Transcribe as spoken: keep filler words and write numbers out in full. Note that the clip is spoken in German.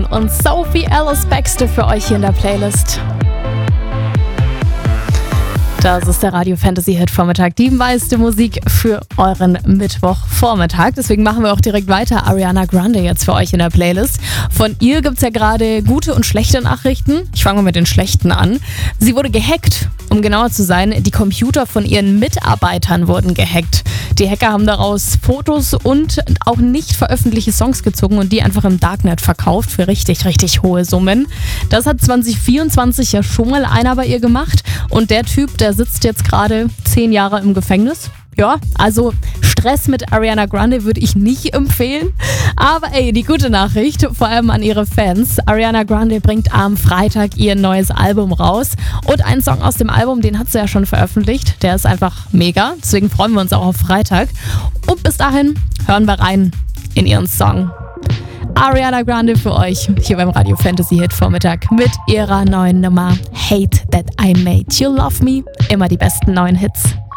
Morgan und Sophie Ellis Bextor für euch hier in der Playlist. Das ist der Radio Fantasy Hit Vormittag, die meiste Musik für euren Mittwochvormittag. Deswegen machen wir auch direkt weiter. Ariana Grande jetzt für euch in der Playlist. Von ihr gibt es ja gerade gute und schlechte Nachrichten. Ich fange mal mit den schlechten an. Sie wurde gehackt, um genauer zu sein. Die Computer von ihren Mitarbeitern wurden gehackt. Die Hacker haben daraus Fotos und auch nicht veröffentlichte Songs gezogen und die einfach im Darknet verkauft für richtig, richtig hohe Summen. Das hat zwanzig vierundzwanzig ja schon mal einer bei ihr gemacht und der Typ, der sitzt jetzt gerade zehn Jahre im Gefängnis. Ja, also Stress mit Ariana Grande würde ich nicht empfehlen. Aber ey, die gute Nachricht, vor allem an ihre Fans. Ariana Grande bringt am Freitag ihr neues Album raus. Und einen Song aus dem Album, den hat sie ja schon veröffentlicht. Der ist einfach mega. Deswegen freuen wir uns auch auf Freitag. Und bis dahin hören wir rein in ihren Song. Ariana Grande für euch hier beim Radio Fantasy Hit Vormittag mit ihrer neuen Nummer Hate That I Made You Love Me. Immer die besten neuen Hits.